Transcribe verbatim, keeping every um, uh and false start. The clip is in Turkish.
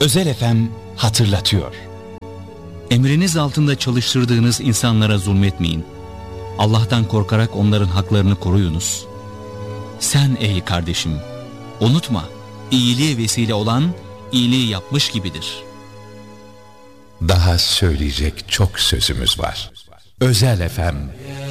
Özel F M hatırlatıyor. Emriniz altında çalıştırdığınız insanlara zulmetmeyin. Allah'tan korkarak onların haklarını koruyunuz. Sen ey kardeşim, unutma, iyiliğe vesile olan iyiliği yapmış gibidir. Daha söyleyecek çok sözümüz var. Özel F M